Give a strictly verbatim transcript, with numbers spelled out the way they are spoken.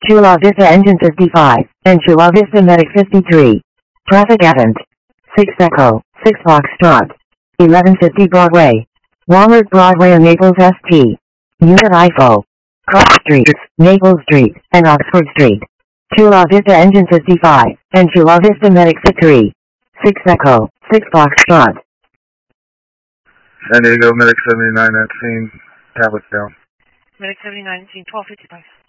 Chula Vista Engine fifty-five, and Chula Vista Medic fifty-three. Traffic Event. six Echo, six Foxtrot. eleven fifty Broadway. Walmart Broadway and Naples S T. Unit I F O. Cross Street, Naples Street, and Oxford Street. Chula Vista Engine fifty-five, and Chula Vista Medic fifty-three. six Echo, six Foxtrot. San Diego Medic seventy-nine at scene, tablets down. Medic seventy-nine, scene twelve fifty-five.